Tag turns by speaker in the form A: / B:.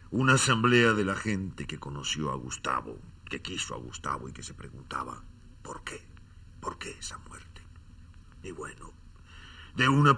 A: Una asamblea de la gente que conoció a Gustavo, que quiso a Gustavo y que se preguntaba, ¿por qué? ¿Por qué esa muerte? Y bueno, de una